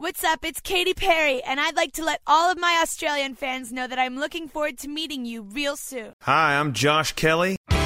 what's up? It's Katy Perry, and I'd like to let all of my Australian fans know that I'm looking forward to meeting you real soon. Hi, I'm Josh Kelly.